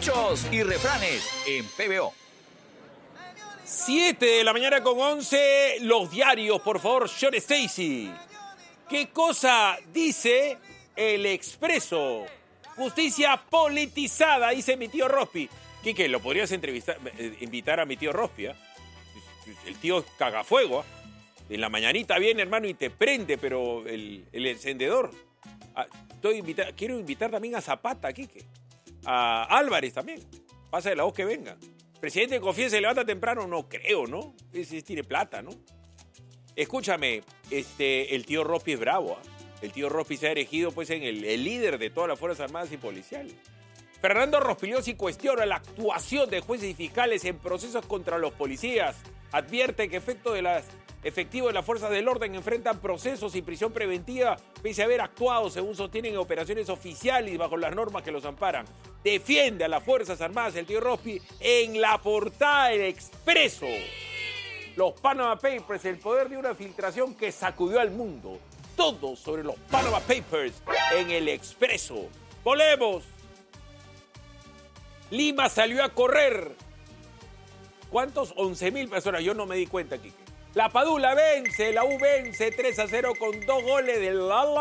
Dichos y refranes en PBO. 7:11 a.m, los diarios, por favor, Sean Stacy. ¿Qué cosa dice El Expreso? Justicia politizada, dice mi tío Rospi. Quique, ¿lo podrías invitar a mi tío Rospi? El tío es cagafuego. En la mañanita viene, hermano, y te prende, pero el encendedor. Quiero invitar también a Zapata, Quique. A Álvarez también. Pasa de la voz que venga. Presidente confía, se levanta temprano, no creo, ¿no? Tiene plata, ¿no? Escúchame, el tío Rospi es bravo, ¿eh? El tío Rospi se ha erigido pues en el líder de todas las Fuerzas Armadas y Policiales. Fernando Rospigliosi cuestiona la actuación de jueces y fiscales en procesos contra los policías. Advierte que efectivos de las fuerzas del orden enfrentan procesos y prisión preventiva pese a haber actuado, según sostienen, en operaciones oficiales bajo las normas que los amparan. Defiende a las Fuerzas Armadas el tío Rospi en la portada del Expreso. Los Panama Papers, el poder de una filtración que sacudió al mundo. Todo sobre los Panama Papers en el Expreso. Volvemos. Lima salió a correr. ¿Cuántos? 11.000 personas. Yo no me di cuenta, Quique. La Padula vence, la U vence 3-0 con 2 goles de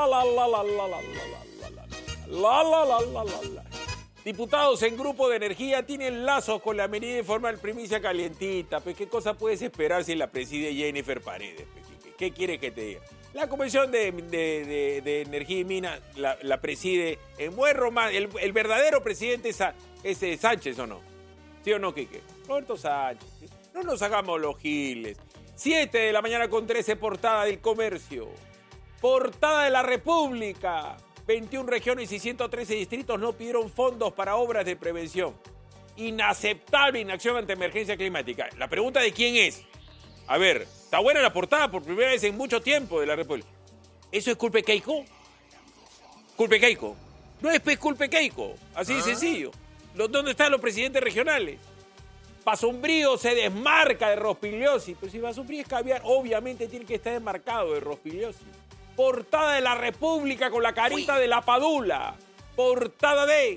la. Diputados en Grupo de Energía tienen lazos con la medida de forma primicia calientita. Pues, ¿qué cosa puedes esperar si la preside Jennifer Paredes? Pues, ¿qué quieres que te diga? La Comisión de Energía y Minas la preside en buen romance. El verdadero presidente es Sánchez, ¿o no? ¿Sí o no, Quique? Roberto Sánchez. No nos hagamos los giles. 7:13 a.m, portada del Comercio. Portada de La República. 21 regiones y 113 distritos no pidieron fondos para obras de prevención. Inaceptable inacción ante emergencia climática. La pregunta de quién es. A ver, está buena la portada por primera vez en mucho tiempo de La República. ¿Eso es culpa de Keiko? ¿Culpa de Keiko? No es culpa de Keiko. Así de sencillo. ¿Dónde están los presidentes regionales? Pasumbrío se desmarca de Rospigliosi. Pero si Pasumbrío es caviar, obviamente tiene que estar desmarcado de Rospigliosi. Portada de La República con la carita de la Padula. Portada de...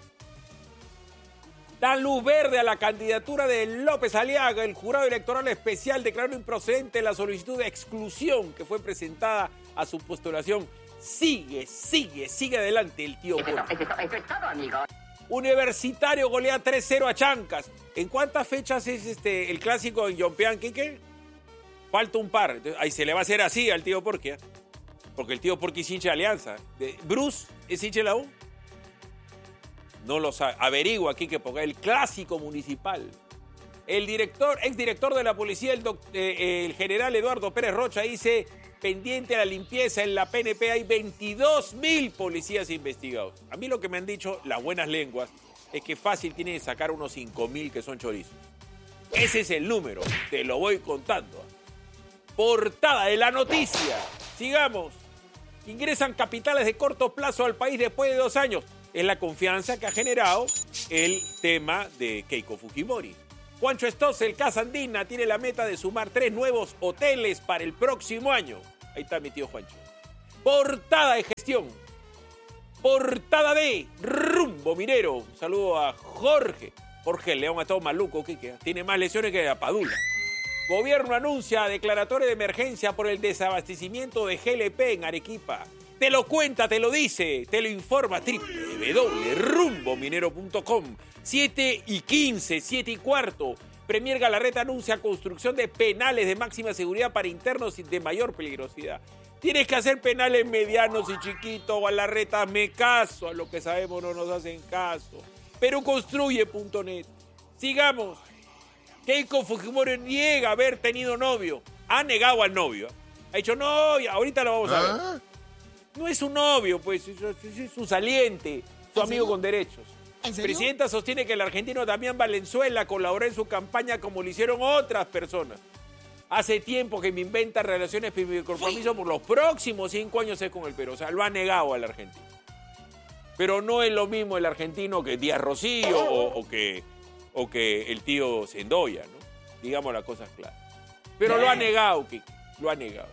Dan luz verde a la candidatura de López Aliaga. El jurado electoral especial declaró improcedente la solicitud de exclusión que fue presentada a su postulación. Sigue adelante el tío Borja. Eso es todo, amigo. Universitario golea 3-0 a Chancas. ¿En cuántas fechas es el clásico en Yompeán, Quique? Falta un par. Entonces, ahí se le va a hacer así al tío Porqui, ¿eh? Porque el tío Porqui es hincha de Alianza. ¿Bruce es hincha de la U? No lo sabe. Averigua, Quique, porque el clásico municipal. El exdirector de la policía, el general Eduardo Pérez Rocha, dice... Pendiente a la limpieza en la PNP hay 22.000 policías investigados. A mí lo que me han dicho las buenas lenguas es que fácil tiene que sacar unos 5.000 que son chorizos. Ese es el número, te lo voy contando. Portada de La Noticia. Sigamos. Ingresan capitales de corto plazo al país después de 2 años. Es la confianza que ha generado el tema de Keiko Fujimori. Juancho Stossel, Casa Andina, tiene la meta de sumar 3 nuevos hoteles para el próximo año. Ahí está mi tío Juancho. Portada de gestión. Portada de Rumbo Minero. Un saludo a Jorge. Jorge León ha estado maluco, Quique. Tiene más lesiones que la Padula. Gobierno anuncia declaratoria de emergencia por el desabastecimiento de GLP en Arequipa. Te lo cuenta, te lo dice, te lo informa www.rumbominero.com. 7:15, 7:15. Premier Galarreta anuncia construcción de penales de máxima seguridad para internos y de mayor peligrosidad. Tienes que hacer penales medianos y chiquitos, Galarreta, hazme caso. A lo que sabemos no nos hacen caso. Peruconstruye.net. Sigamos. Keiko Fujimori niega haber tenido novio. Ha negado al novio. Ha dicho, no, ahorita lo vamos a ver. No es su novio, pues, es su saliente, su amigo con derechos. ¿En serio? Presidenta sostiene que el argentino Damián Valenzuela colaboró en su campaña como lo hicieron otras personas. Hace tiempo que me inventa relaciones y compromiso por los próximos 5 años es con el Perú. O sea, lo ha negado al argentino. Pero no es lo mismo el argentino que Díaz Rocío o que el tío Sendoya, ¿no? Digamos las cosas claras. Pero lo ha negado, Kiki. Lo ha negado.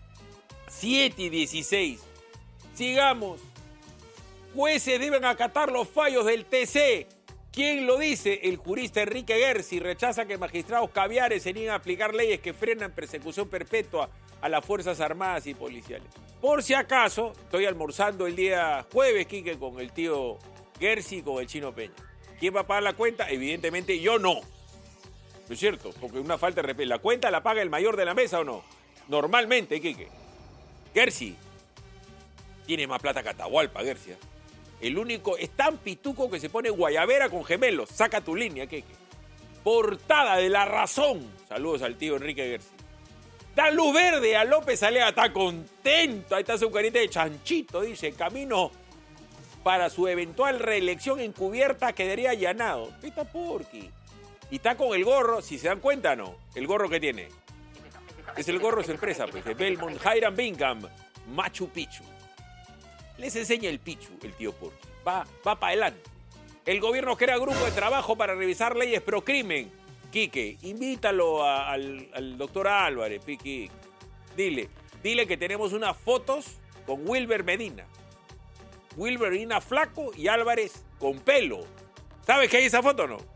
7:16. Sigamos. Jueces deben acatar los fallos del TC. ¿Quién lo dice? El jurista Enrique Gersi rechaza que magistrados caviares se nieguen a aplicar leyes que frenan persecución perpetua a las Fuerzas Armadas y policiales. Por si acaso, estoy almorzando el día jueves, Quique, con el tío Gersi y con el Chino Peña. ¿Quién va a pagar la cuenta? Evidentemente yo no. ¿No es cierto? Porque una falta de respeto. ¿La cuenta la paga el mayor de la mesa o no? Normalmente, Quique. Gersi tiene más plata que Atahualpa, Gersi. El único, es tan pituco que se pone guayabera con gemelos. Saca tu línea, Quique. Portada de La Razón. Saludos al tío Enrique Gersi. Da luz verde a López Alea, está contento. Ahí está su carita de chanchito, dice. Camino para su eventual reelección encubierta quedaría allanado. Pita Porky. Y está con el gorro, si se dan cuenta, ¿no? El gorro que tiene. Es el gorro de su empresa, pues, de Belmont Hiram Bingham, Machu Picchu. Les enseña el Pichu, el tío Porky. Va para adelante. El gobierno crea grupo de trabajo para revisar leyes pro crimen. Quique, invítalo al doctor Álvarez, Piqui. Dile que tenemos unas fotos con Wilber Medina. Wilber Medina flaco y Álvarez con pelo. ¿Sabes qué hay esa foto o no?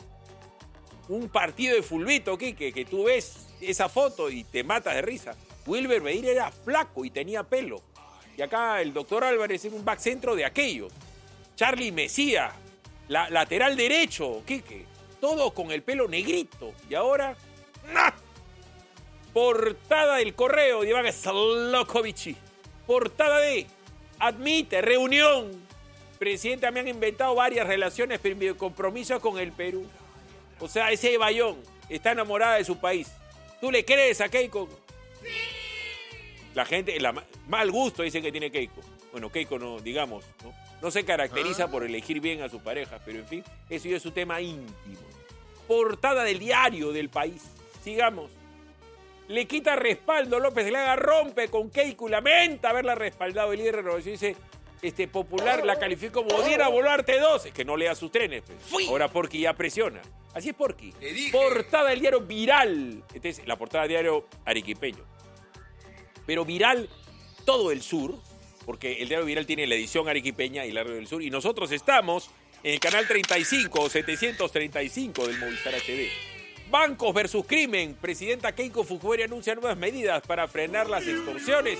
Un partido de fulbito, Quique, que tú ves esa foto y te matas de risa. Wilber Medina era flaco y tenía pelo. Y acá el doctor Álvarez es un back centro de aquello. Charlie Mesía, lateral derecho, Quique. Todo con el pelo negrito. Y ahora, ¡nah! Portada del Correo de Iván Slokovic. Portada de admite reunión. Presidente, me han inventado varias relaciones, pero compromisos con el Perú. O sea, ese Bayón está enamorada de su país. ¿Tú le crees a Keiko? Sí. La gente, mal gusto dice que tiene Keiko. Bueno, Keiko no, digamos, no se caracteriza por elegir bien a sus parejas, pero en fin, eso ya es su tema íntimo. Portada del diario del País. Sigamos. Le quita respaldo, López Alea rompe con Keiko y lamenta haberla respaldado. El líder de Renovación dice, Popular la calificó como Diana Boluarte 2. Es que no lea sus trenes. Pues. Ahora Porky ya presiona. Así es Porky. Portada del diario Viral. Esta es la portada del diario arequipeño. Pero Viral todo el sur, porque el diario Viral tiene la edición arequipeña y la radio del sur. Y nosotros estamos en el canal 35 o 735 del Movistar HD. Bancos versus crimen. Presidenta Keiko Fujimori anuncia nuevas medidas para frenar las extorsiones.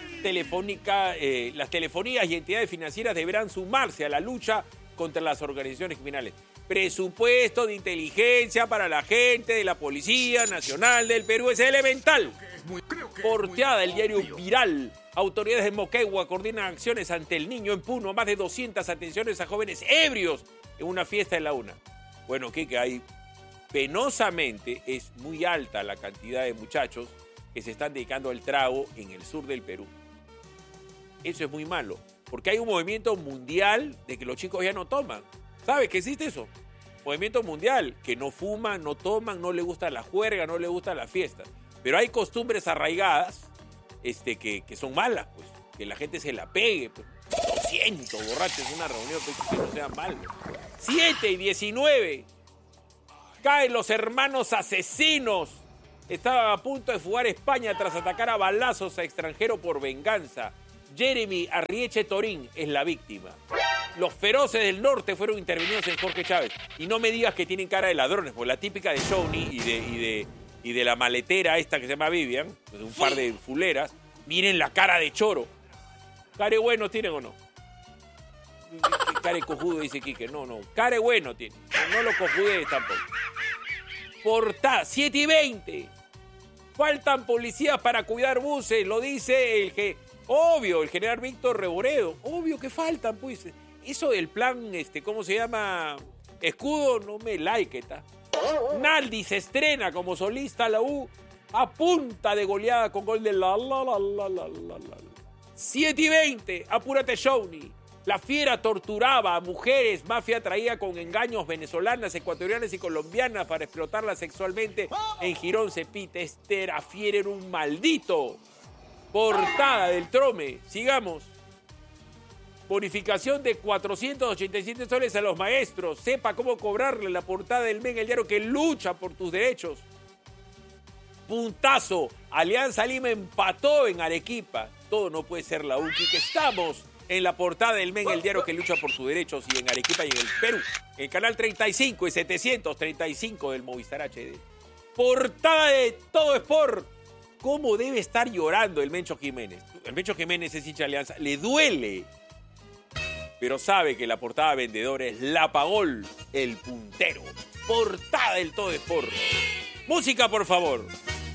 Las telefonías y entidades financieras deberán sumarse a la lucha contra las organizaciones criminales. Presupuesto de inteligencia para la gente de la Policía Nacional del Perú es elemental. Porteada del diario Viral. Autoridades de Moquegua coordinan acciones ante el niño en Puno. Más de 200 atenciones a jóvenes ebrios en una fiesta en la UNA. Bueno, que hay penosamente es muy alta la cantidad de muchachos que se están dedicando al trago en el sur del Perú. Eso es muy malo, porque hay un movimiento mundial de que los chicos ya no toman. ¿Sabes que existe eso? Movimiento mundial, que no fuman, no toman, no les gusta la juerga, no les gusta la fiesta. Pero hay costumbres arraigadas que son malas, pues. Que la gente se la pegue, pues. 200 borrachos en una reunión, pues, que no sean malos. 7:19. Caen los hermanos asesinos. Estaban a punto de fugar a España tras atacar a balazos a extranjero por venganza. Jeremy Arrieche Torín es la víctima. Los feroces del norte fueron intervenidos en Jorge Chávez. Y no me digas que tienen cara de ladrones, porque la típica de Shawnee y de la maletera esta que se llama Vivian, pues un par de fuleras, miren la cara de choro. ¿Care bueno tienen o no? Care cojudo, dice Quique. No. Care bueno tiene. No lo cojudees tampoco. Portada, 7:20. Faltan policías para cuidar buses, lo dice el general Víctor Reboredo. Obvio que faltan, pues. Eso del plan, ¿cómo se llama? Escudo, no me está. Naldi se estrena como solista a la U a punta de goleada con gol de la. 7:20, apúrate Shawnee. La fiera torturaba a mujeres, mafia traía con engaños venezolanas, ecuatorianas y colombianas para explotarlas sexualmente en Girón Cepite. Era fiera, era un maldito. Portada del Trome, sigamos. Bonificación de 487 soles a los maestros. Sepa cómo cobrarle. La portada del MEN, el diario que lucha por tus derechos. Puntazo. Alianza Lima empató en Arequipa. Todo no puede ser la UCI, que estamos en la portada del Men, el diario que lucha por sus derechos, y en Arequipa y en el Perú. En el canal 35 y 735 del Movistar HD. Portada de Todo Sport. ¿Cómo debe estar llorando el Mencho Jiménez? El Mencho Jiménez es hincha de Alianza. Le duele. Pero sabe que la portada vendedora es La Pagol, el puntero. Portada del Todo Sport. Música, por favor.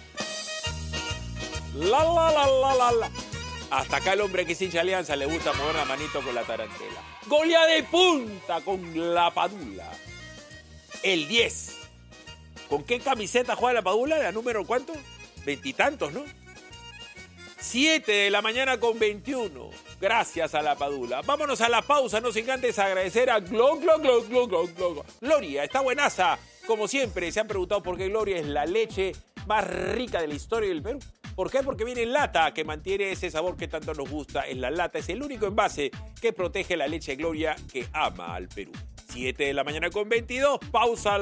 La, la, la, la, la, la. Hasta acá el hombre que es hincha de Alianza le gusta mover la manito con la tarantela. Goleada de punta con la Padula. El 10. ¿Con qué camiseta juega la Padula? ¿La número cuánto? 20 y tantos, ¿no? 7 de la mañana con 21. Gracias a la Padula. Vámonos a la pausa. No sin antes agradecer a Gloria. Está buenaza. Como siempre, se han preguntado por qué Gloria es la leche más rica de la historia del Perú. ¿Por qué? Porque viene en lata, que mantiene ese sabor que tanto nos gusta. En la lata es el único envase que protege la leche Gloria que ama al Perú. 7 de la mañana con 22. Pausa.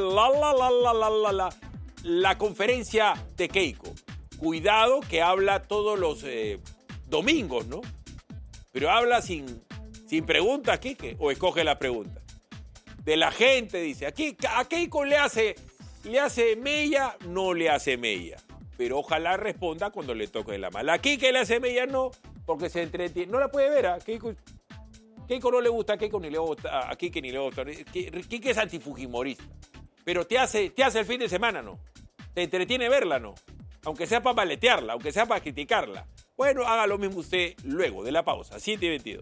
La conferencia de Keiko. Cuidado que habla todos los domingos, ¿no? Pero habla sin preguntas, Quique, o escoge la pregunta. De la gente, dice. Aquí, a Keiko le hace mella, no le hace mella. Pero ojalá responda cuando le toque la mala. A Quique le hace mella, no, porque se entretiene. No la puede ver, ¿eh? Keiko no le gusta, a Keiko ni le gusta, a Quique ni le gusta. Quique es antifujimorista. Pero te hace el fin de semana, ¿no? Te entretiene verla, ¿no? Aunque sea para maletearla, aunque sea para criticarla. Bueno, haga lo mismo usted luego de la pausa. 7:22.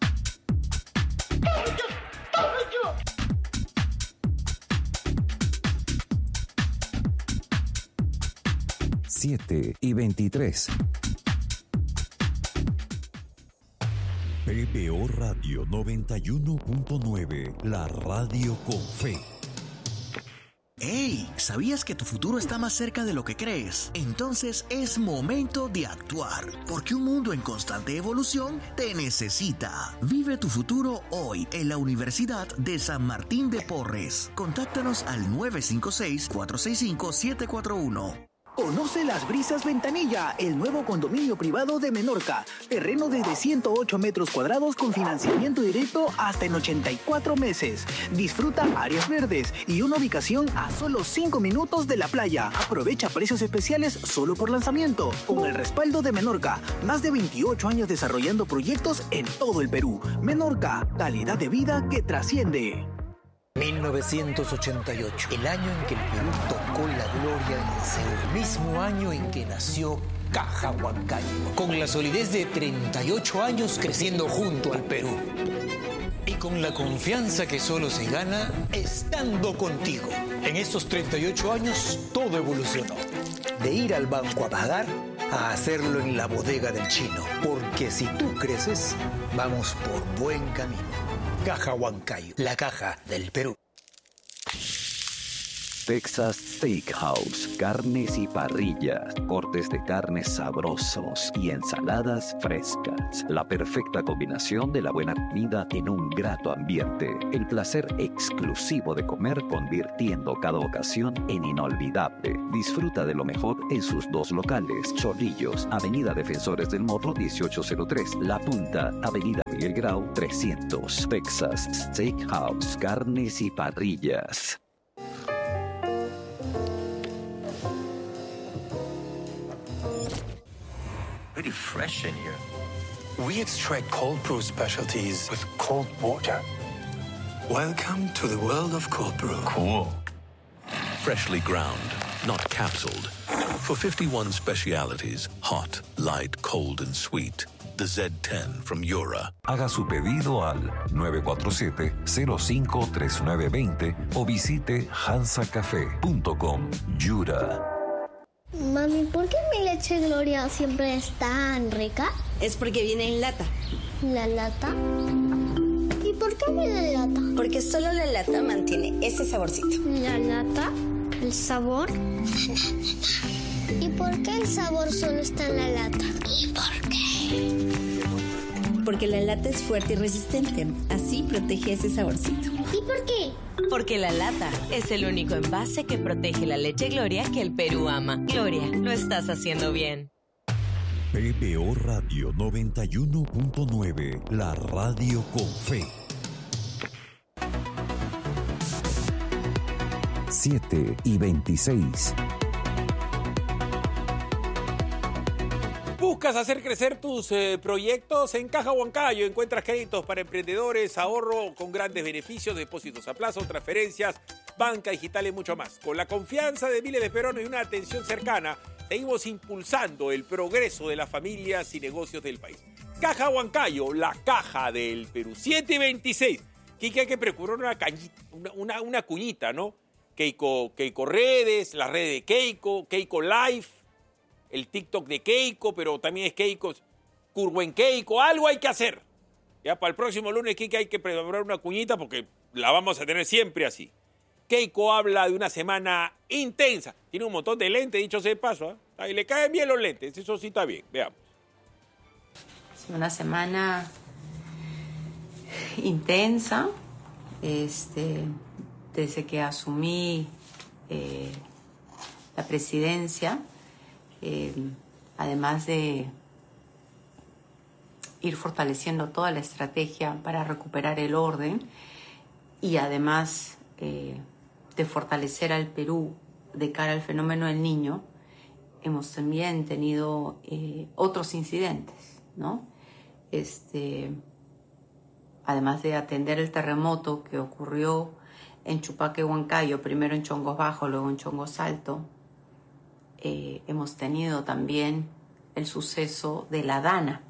7:23. PBO Radio 91.9, la radio con fe. ¡Hey! ¿Sabías que tu futuro está más cerca de lo que crees? Entonces es momento de actuar, porque un mundo en constante evolución te necesita. Vive tu futuro hoy en la Universidad de San Martín de Porres. Contáctanos al 956-465-741. Conoce Las Brisas Ventanilla, el nuevo condominio privado de Menorca. Terreno desde 108 metros cuadrados con financiamiento directo hasta en 84 meses. Disfruta áreas verdes y una ubicación a solo 5 minutos de la playa. Aprovecha precios especiales solo por lanzamiento. Con el respaldo de Menorca, más de 28 años desarrollando proyectos en todo el Perú. Menorca, calidad de vida que trasciende. 1988, el año en que el Perú tocó la gloria en el cielo, el mismo año en que nació Caja Huancayo, con la solidez de 38 años creciendo junto al Perú. Y con la confianza que solo se gana estando contigo. En estos 38 años todo evolucionó. De ir al banco a pagar a hacerlo en la bodega del chino. Porque si tú creces, vamos por buen camino. Caja Huancayo, la caja del Perú. Texas Steakhouse, carnes y parrillas, cortes de carnes sabrosos y ensaladas frescas. La perfecta combinación de la buena comida en un grato ambiente. El placer exclusivo de comer convirtiendo cada ocasión en inolvidable. Disfruta de lo mejor en sus dos locales. Chorrillos, Avenida Defensores del Morro 1803. La Punta, Avenida Miguel Grau 300. Texas Steakhouse, carnes y parrillas. Pretty fresh in here. We extract cold brew specialties with cold water. Welcome to the world of cold brew. Cool. Freshly ground, not capsuled. For 51 specialities, hot, light, cold, and sweet. The Z10 from Yura. Haga su pedido al 947-053920 o visite hansacafé.com. Yura. Mami, ¿por qué mi leche Gloria siempre es tan rica? Es porque viene en lata. ¿La lata? ¿Y por qué viene en lata? Porque solo la lata mantiene ese saborcito. ¿La lata? ¿El sabor? ¿Y por qué el sabor solo está en la lata? ¿Y por qué? Porque la lata es fuerte y resistente. Así protege ese saborcito. ¿Y por qué? Porque la lata es el único envase que protege la leche Gloria que el Perú ama. Gloria, lo estás haciendo bien. PBO Radio 91.9, la radio con fe. 7:26. ¿Buscas hacer crecer tus proyectos? En Caja Huancayo encuentras créditos para emprendedores, ahorro con grandes beneficios, depósitos a plazo, transferencias, banca digital y mucho más. Con la confianza de miles de peruanos y una atención cercana, seguimos impulsando el progreso de las familias y negocios del país. Caja Huancayo, la caja del Perú. 7:26. Quique, hay que procurar una cuñita, ¿no? Keiko Redes, la red de Keiko Live, el TikTok de Keiko, pero también es Keiko, Curwen Keiko, algo hay que hacer. Ya para el próximo lunes, Quique, hay que preparar una cuñita porque la vamos a tener siempre así. Keiko habla de una semana intensa. Tiene un montón de lentes, dicho sea de paso. ¿Eh? Le caen bien los lentes, eso sí está bien. Veamos. Una semana intensa. Desde que asumí la presidencia, además de ir fortaleciendo toda la estrategia para recuperar el orden y además de fortalecer al Perú de cara al fenómeno del Niño, hemos también tenido otros incidentes, ¿no? Además de atender el terremoto que ocurrió en Chupaque, Huancayo, primero en Chongos Bajo, luego en Chongos Alto, hemos tenido también el suceso de la Dana,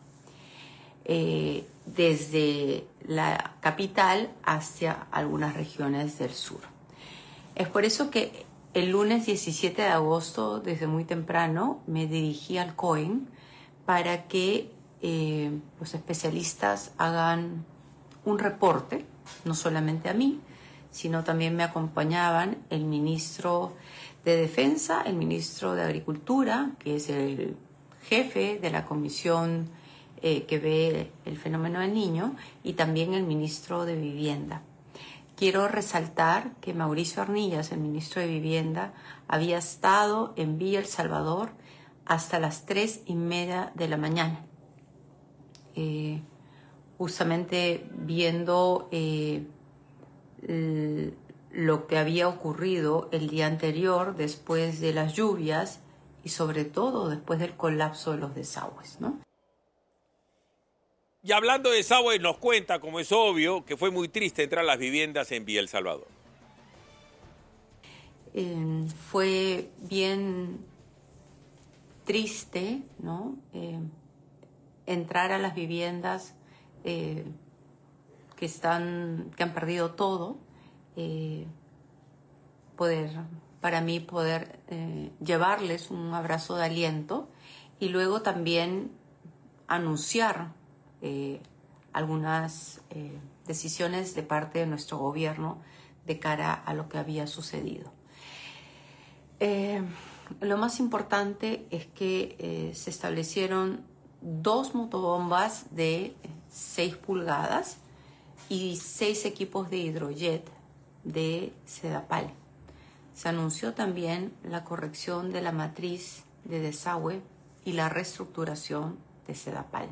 desde la capital hacia algunas regiones del sur. Es por eso que el lunes 17 de agosto, desde muy temprano, me dirigí al COEN para que los especialistas hagan un reporte, no solamente a mí, sino también me acompañaban el ministro de Defensa, el ministro de Agricultura, que es el jefe de la comisión que ve el fenómeno del Niño, y también el ministro de Vivienda. Quiero resaltar que Mauricio Arnillas, el ministro de Vivienda, había estado en Villa El Salvador hasta las 3:30 de la mañana, justamente viendo lo que había ocurrido el día anterior después de las lluvias y sobre todo después del colapso de los desagües, ¿no? Y hablando de desagües, nos cuenta, como es obvio, que fue muy triste entrar a las viviendas en Villa El Salvador. Fue bien triste, ¿no? Entrar a las viviendas que han perdido todo, para mí poder llevarles un abrazo de aliento y luego también anunciar algunas decisiones de parte de nuestro gobierno de cara a lo que había sucedido. Lo más importante es que se establecieron 2 motobombas de 6 pulgadas y 6 equipos de hidrojet de Sedapal. Se anunció también la corrección de la matriz de desagüe y la reestructuración de Sedapal.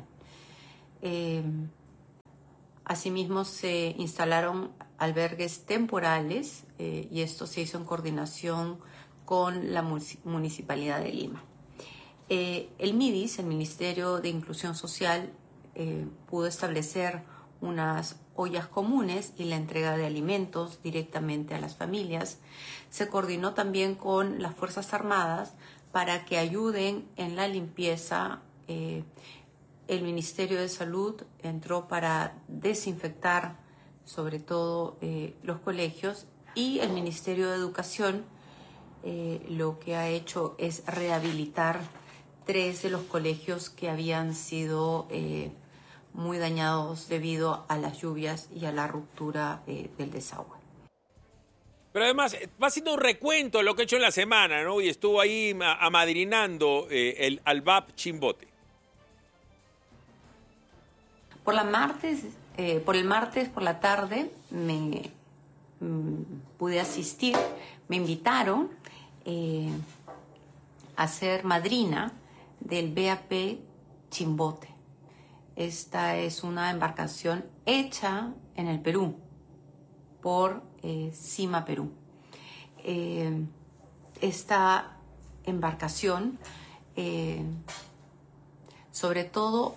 Asimismo, se instalaron albergues temporales y esto se hizo en coordinación con la Municipalidad de Lima. El MIDIS, el Ministerio de Inclusión Social, pudo establecer unas ollas comunes y la entrega de alimentos directamente a las familias. Se coordinó también con las Fuerzas Armadas para que ayuden en la limpieza. El Ministerio de Salud entró para desinfectar sobre todo los colegios y el Ministerio de Educación lo que ha hecho es rehabilitar 3 de los colegios que habían sido muy dañados debido a las lluvias y a la ruptura del desagüe. Pero además va haciendo un recuento de lo que ha hecho en la semana, ¿no? Y estuvo ahí amadrinando el Albap Chimbote. Por el martes por la tarde pude asistir, me invitaron a ser madrina del BAP Chimbote. Esta es una embarcación hecha en el Perú por Cima Perú. Esta embarcación, sobre todo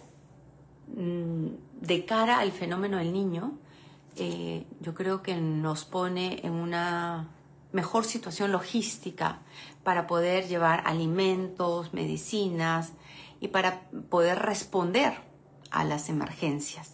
de cara al fenómeno del Niño, yo creo que nos pone en una mejor situación logística para poder llevar alimentos, medicinas y para poder responder a las emergencias.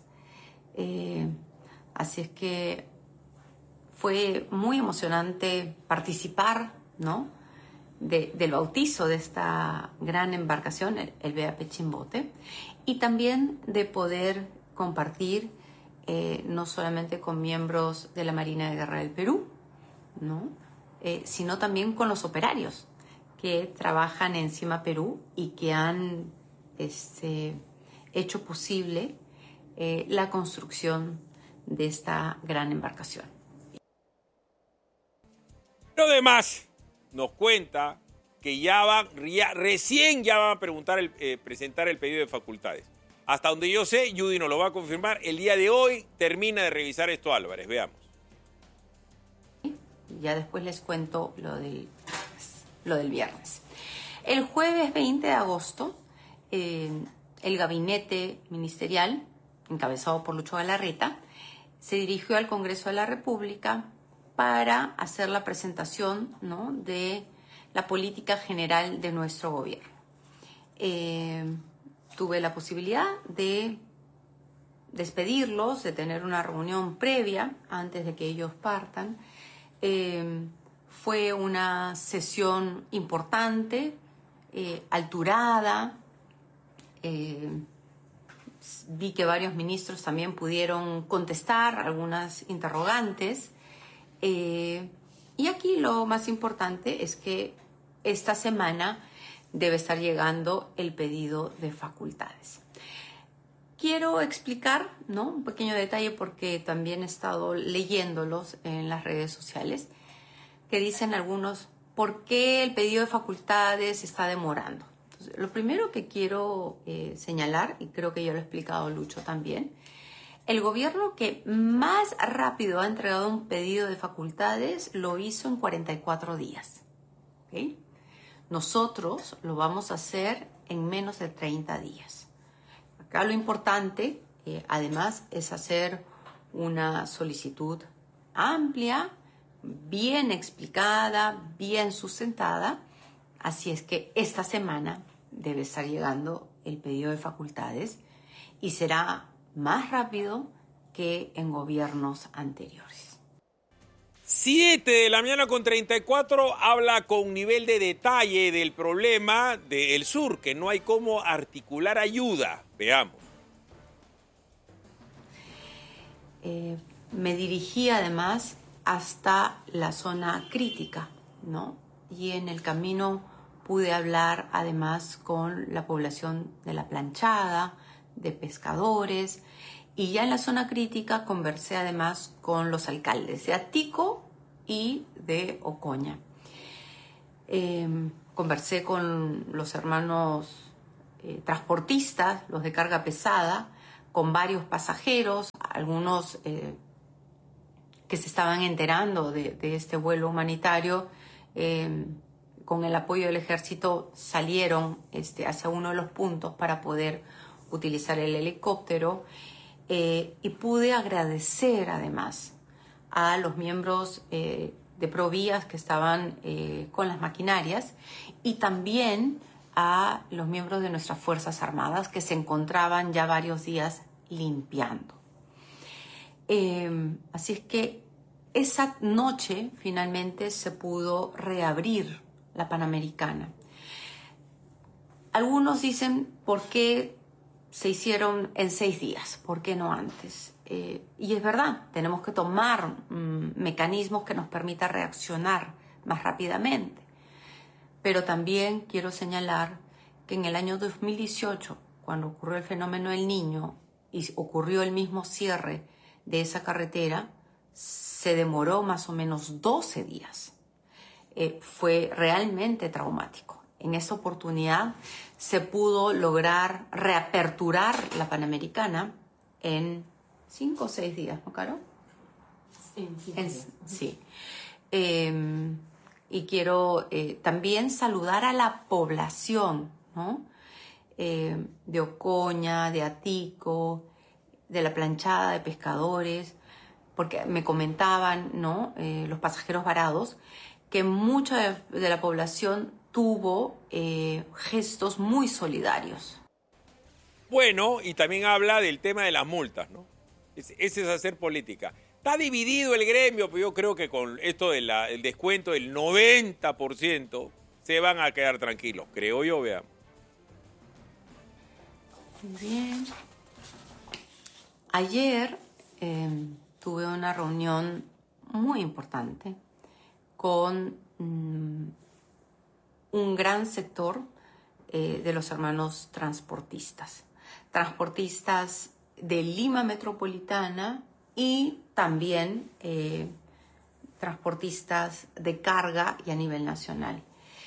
Así es que fue muy emocionante participar, ¿no?, del bautizo de esta gran embarcación, el BAP Chimbote, y también de poder compartir no solamente con miembros de la Marina de Guerra del Perú, ¿no?, sino también con los operarios que trabajan en Cima Perú y que han hecho posible la construcción de esta gran embarcación. Pero además nos cuenta que recién van a presentar el pedido de facultades. Hasta donde yo sé, Judy nos lo va a confirmar, el día de hoy termina de revisar esto Álvarez. Veamos. Ya después les cuento lo del viernes. El jueves 20 de agosto, el gabinete ministerial, encabezado por Lucho Galarreta, se dirigió al Congreso de la República para hacer la presentación, ¿no?, de la política general de nuestro gobierno. Tuve la posibilidad de despedirlos, de tener una reunión previa antes de que ellos partan. Fue una sesión importante, alturada. Vi que varios ministros también pudieron contestar algunas interrogantes. Y aquí lo más importante es que esta semana debe estar llegando el pedido de facultades. Quiero explicar, ¿no?, un pequeño detalle porque también he estado leyéndolos en las redes sociales, que dicen algunos, ¿por qué el pedido de facultades se está demorando? Entonces, lo primero que quiero señalar, y creo que ya lo ha explicado Lucho también, el gobierno que más rápido ha entregado un pedido de facultades lo hizo en 44 días. ¿Okay? Nosotros lo vamos a hacer en menos de 30 días. Acá lo importante, además, es hacer una solicitud amplia, bien explicada, bien sustentada. Así es que esta semana debe estar llegando el pedido de facultades y será más rápido que en gobiernos anteriores. 7:34 a.m. habla con nivel de detalle del problema del sur, que no hay cómo articular ayuda. Veamos. Me dirigí además hasta la zona crítica, ¿no? Y en el camino pude hablar además con la población de La Planchada, de pescadores, y ya en la zona crítica conversé además con los alcaldes de Atico y de Ocoña. Conversé con los hermanos transportistas, los de carga pesada, con varios pasajeros, algunos que se estaban enterando de este vuelo humanitario. Con el apoyo del ejército salieron hacia uno de los puntos para poder utilizar el helicóptero, y pude agradecer además a los miembros de Provías que estaban con las maquinarias y también a los miembros de nuestras Fuerzas Armadas que se encontraban ya varios días limpiando. Así es que esa noche finalmente se pudo reabrir la Panamericana. Algunos dicen, ¿por qué se hicieron en 6 días? ¿Por qué no antes? Y es verdad, tenemos que tomar mecanismos que nos permitan reaccionar más rápidamente. Pero también quiero señalar que en el año 2018, cuando ocurrió el fenómeno del Niño y ocurrió el mismo cierre de esa carretera, se demoró más o menos 12 días. Fue realmente traumático. en esta oportunidad se pudo lograr reaperturar la Panamericana en 5 o 6 días, ¿no, Caro? Sí. Y quiero también saludar a la población, ¿no? De Ocoña, de Atico, de la planchada de pescadores, porque me comentaban, ¿no? Los pasajeros varados, que mucha de la población tuvo gestos muy solidarios. Bueno, y también habla del tema de las multas, ¿no? Ese es hacer política. Está dividido el gremio, pero yo creo que con esto del descuento del 90% se van a quedar tranquilos, creo yo, veamos. Muy bien. Ayer tuve una reunión muy importante con un gran sector de los hermanos transportistas de Lima Metropolitana y también transportistas de carga y a nivel nacional.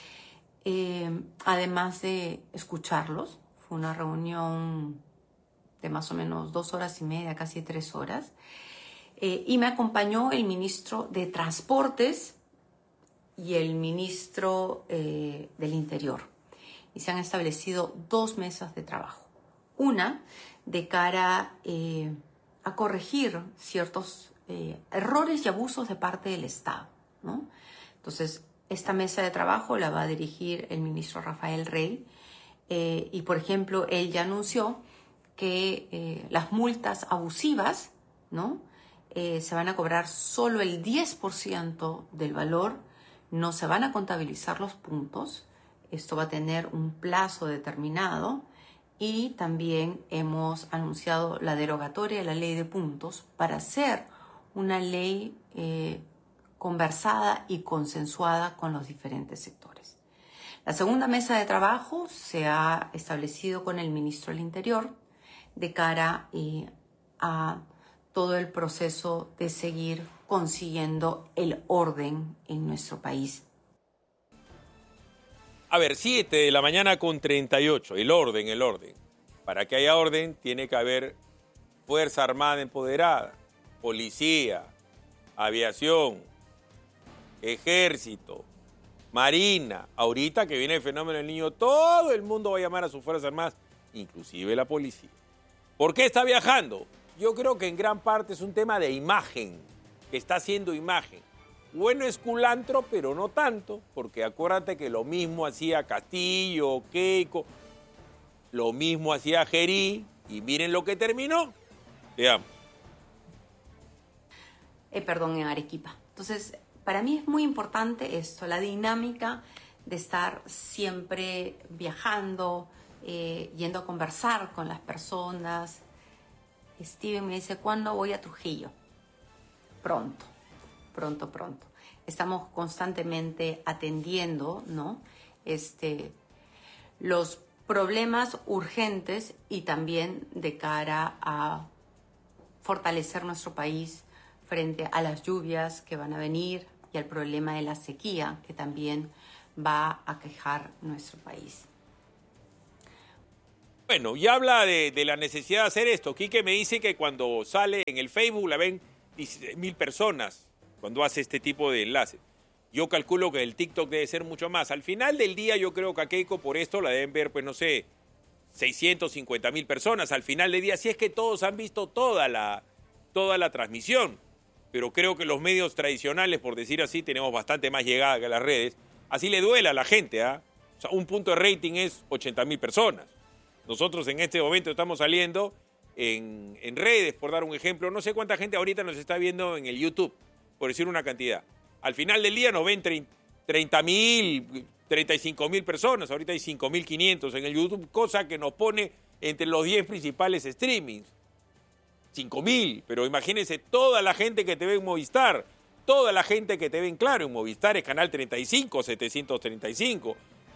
Además de escucharlos, fue una reunión de más o menos 2 horas y media, casi 3 horas, y me acompañó el ministro de Transportes y el ministro del Interior. Y se han establecido 2 mesas de trabajo. Una de cara a corregir ciertos errores y abusos de parte del Estado, ¿no? Entonces, esta mesa de trabajo la va a dirigir el ministro Rafael Rey y, por ejemplo, él ya anunció que las multas abusivas, ¿no? Se van a cobrar solo el 10% del valor, no se van a contabilizar los puntos, esto va a tener un plazo determinado y también hemos anunciado la derogatoria de la ley de puntos para hacer una ley conversada y consensuada con los diferentes sectores. La segunda mesa de trabajo se ha establecido con el ministro del Interior de cara a todo el proceso de seguir consiguiendo el orden en nuestro país. A ver, 7 de la mañana con 38, el orden. Para que haya orden tiene que haber Fuerza Armada empoderada, policía, aviación, ejército, marina. Ahorita que viene el fenómeno del Niño, todo el mundo va a llamar a sus Fuerzas Armadas, inclusive la policía. ¿Por qué está viajando? Yo creo que en gran parte es un tema de imagen, que está haciendo imagen. Bueno, es culantro, pero no tanto, porque acuérdate que lo mismo hacía Castillo, Keiko, lo mismo hacía Gerí, y miren lo que terminó. Veamos. En Arequipa. Entonces, para mí es muy importante esto, la dinámica de estar siempre viajando, yendo a conversar con las personas. Steven me dice, ¿cuándo voy a Trujillo? Pronto. Estamos constantemente atendiendo, ¿no? Los problemas urgentes y también de cara a fortalecer nuestro país frente a las lluvias que van a venir y al problema de la sequía que también va a aquejar nuestro país. Bueno, y habla de la necesidad de hacer esto. Quique me dice que cuando sale en el Facebook la ven 16.000 personas cuando hace este tipo de enlaces. Yo calculo que el TikTok debe ser mucho más. Al final del día yo creo que a Keiko por esto la deben ver, 650.000 personas. Al final del día, si es que todos han visto toda la transmisión. Pero creo que los medios tradicionales, por decir así, tenemos bastante más llegada que las redes. Así le duele a la gente, ¿ah? O sea, un punto de rating es 80.000 personas. Nosotros en este momento estamos saliendo en redes, por dar un ejemplo. No sé cuánta gente ahorita nos está viendo en el YouTube, por decir una cantidad. Al final del día nos ven 30.000, 35.000 personas. Ahorita hay 5.500 en el YouTube, cosa que nos pone entre los 10 principales streamings. 5.000, pero imagínense toda la gente que te ve en Movistar, toda la gente que te ve en Claro. En Movistar es Canal 35, 735.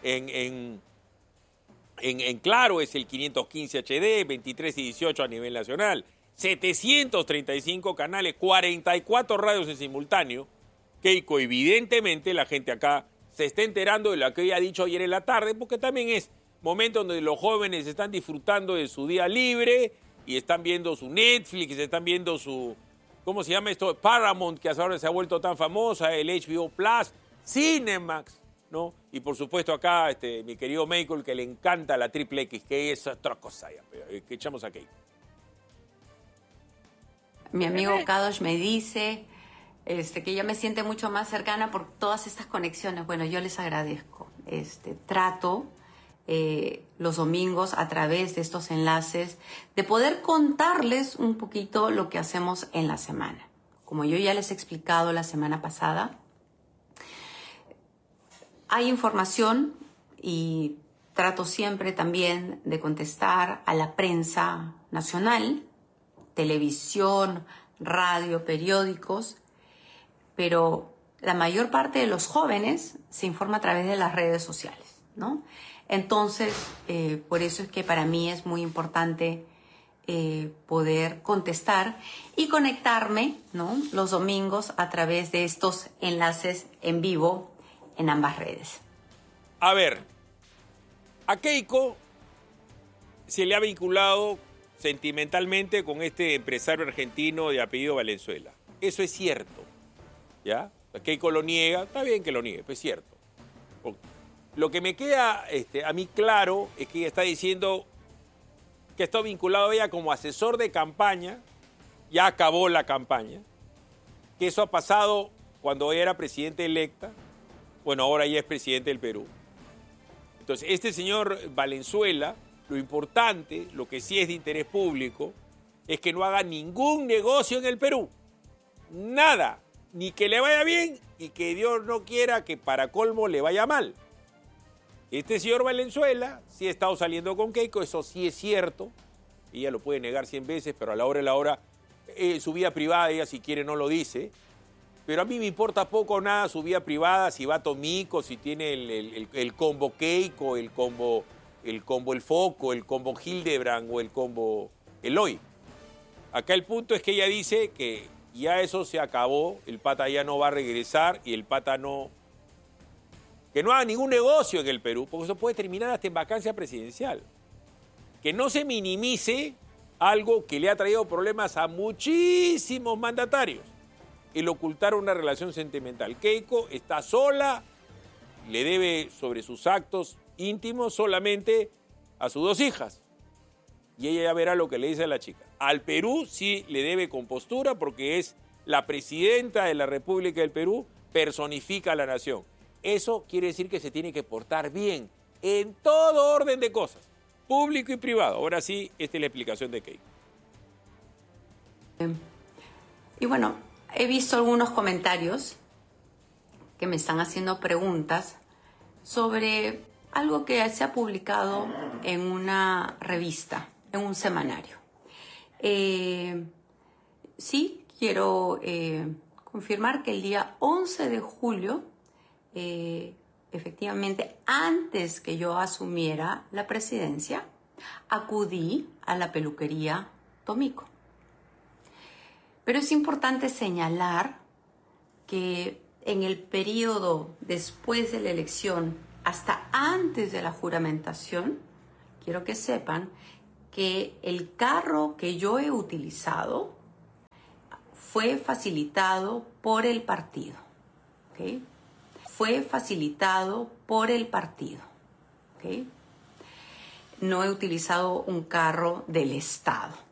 En Claro es el 515 HD, 23 y 18 a nivel nacional. 735 canales, 44 radios en simultáneo. Keiko, evidentemente la gente acá se esté enterando de lo que ella ha dicho ayer en la tarde, porque también es momento donde los jóvenes están disfrutando de su día libre y están viendo su Netflix, están viendo su, ¿cómo se llama esto? Paramount, que ahora se ha vuelto tan famosa, el HBO Plus, Cinemax, ¿no? Y por supuesto acá mi querido Michael, que le encanta la Triple X, que es otra cosa ya, que echamos aquí. Mi amigo Kadosh me dice que ella me siente mucho más cercana por todas estas conexiones. Bueno, yo les agradezco. Trato los domingos a través de estos enlaces de poder contarles un poquito lo que hacemos en la semana. Como yo ya les he explicado la semana pasada, hay información y trato siempre también de contestar a la prensa nacional, televisión, radio, periódicos, pero la mayor parte de los jóvenes se informa a través de las redes sociales, ¿no? Entonces, por eso es que para mí es muy importante poder contestar y conectarme, ¿no?, los domingos a través de estos enlaces en vivo en ambas redes. A ver, a Keiko se le ha vinculado sentimentalmente con este empresario argentino de apellido Valenzuela. Eso es cierto, ¿ya? Keiko lo niega, está bien que lo niegue, pero es cierto. Lo que me queda a mí claro es que ella está diciendo que está vinculado a ella como asesor de campaña, ya acabó la campaña, que eso ha pasado cuando ella era presidenta electa, bueno, ahora ya es presidente del Perú. Entonces, este señor Valenzuela, lo importante, lo que sí es de interés público, es que no haga ningún negocio en el Perú. Nada. Ni que le vaya bien y que Dios no quiera que para colmo le vaya mal. Este señor Valenzuela sí ha estado saliendo con Keiko, eso sí es cierto. Ella lo puede negar 100 veces, pero a la hora de la hora, su vida privada, ella si quiere no lo dice. Pero a mí me importa poco o nada su vida privada, si va Tomico, si tiene el combo Keiko, el combo El Foco, el combo Hildebrand o el combo Eloy. Acá el punto es que ella dice que ya eso se acabó, el pata ya no va a regresar y el pata no... Que no haga ningún negocio en el Perú, porque eso puede terminar hasta en vacancia presidencial. Que no se minimice algo que le ha traído problemas a muchísimos mandatarios. El ocultar una relación sentimental. Keiko está sola, le debe sobre sus actos íntimos solamente a sus 2 hijas. Y ella ya verá lo que le dice a la chica. Al Perú sí le debe con postura porque es la presidenta de la República del Perú, personifica a la nación. Eso quiere decir que se tiene que portar bien en todo orden de cosas, público y privado. Ahora sí, esta es la explicación de Keiko. Y bueno, he visto algunos comentarios que me están haciendo preguntas sobre algo que se ha publicado en una revista, en un semanario. Sí, quiero confirmar que el día 11 de julio, efectivamente, antes que yo asumiera la presidencia, acudí a la peluquería Tomico. Pero es importante señalar que en el periodo después de la elección, hasta antes de la juramentación, quiero que sepan que el carro que yo he utilizado fue facilitado por el partido, ¿okay? Fue facilitado por el partido, ¿okay? No he utilizado un carro del Estado.